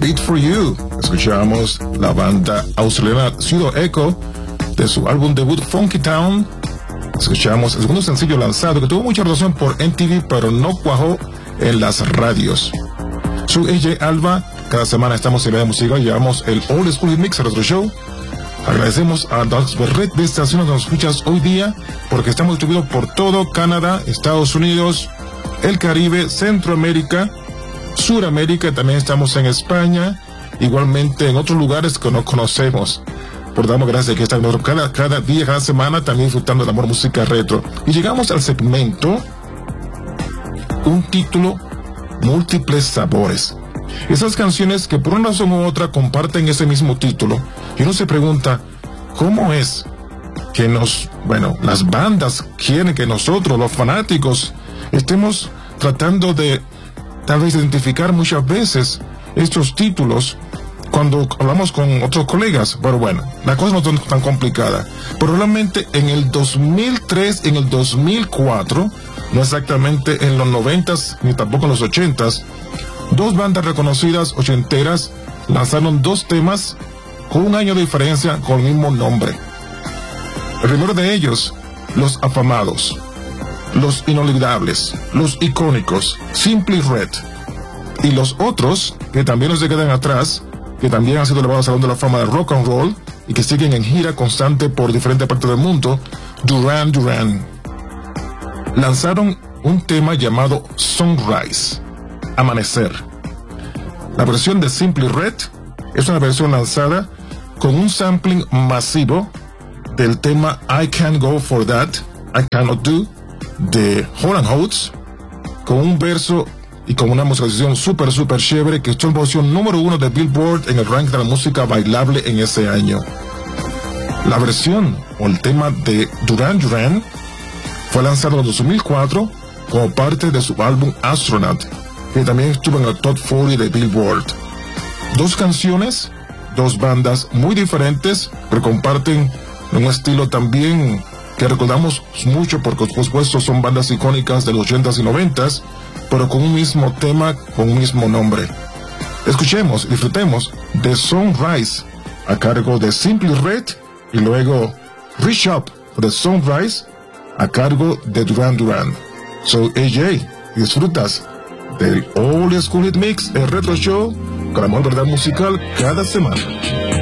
Beat for You. Escuchamos la banda australiana Pseudo Echo de su álbum debut Funky Town. Escuchamos el segundo sencillo lanzado que tuvo mucha rotación por MTV pero no cuajó en las radios. Soy AJ Alba. Cada semana estamos en la música y llevamos el Old School Hit Mix a nuestro show. Agradecemos a la red de estaciones que nos escuchas hoy día porque estamos distribuidos por todo Canadá, Estados Unidos, el Caribe, Centroamérica, Suramérica, también estamos en España, igualmente en otros lugares que no conocemos. Por damos gracias de que están cada día, cada semana, también disfrutando de la música retro. Y llegamos al segmento, un título, múltiples sabores. Esas canciones que por una razón u otra comparten ese mismo título. Y uno se pregunta, ¿cómo es que las bandas quieren que nosotros, los fanáticos, estemos tratando de tal vez identificar muchas veces estos títulos cuando hablamos con otros colegas? Pero bueno, la cosa no es tan complicada. Probablemente en el 2003, en el 2004, no exactamente en los 90s ni tampoco en los 80s, dos bandas reconocidas ochenteras lanzaron dos temas con un año de diferencia con el mismo nombre. El primero de ellos, los afamados, los inolvidables, los icónicos, Simply Red. Y los otros, que también no se quedan atrás, que también han sido elevados al Salón de la Fama de Rock and Roll y que siguen en gira constante por diferentes partes del mundo, Duran Duran. Lanzaron un tema llamado Sunrise, Amanecer. La versión de Simply Red es una versión lanzada con un sampling masivo del tema I Can't Go For That, I Cannot Do, de Hall & Oates, con un verso y con una musicalización súper chévere que estuvo en posición número 1 de Billboard en el ranking de la música bailable en ese año. La versión o el tema de Duran Duran fue lanzado en 2004 como parte de su álbum Astronaut, que también estuvo en el Top 40 de Billboard. Dos canciones, dos bandas muy diferentes, pero comparten un estilo también que recordamos mucho porque por supuesto son bandas icónicas de los 80s y 90s, pero con un mismo tema, con un mismo nombre. Escuchemos, disfrutemos de Sunrise a cargo de Simply Red y luego Reach Up de Sunrise a cargo de Duran Duran. Soy AJ y disfrutas del Old School Hit Mix, el Retro Show, con la mejor verdad musical cada semana.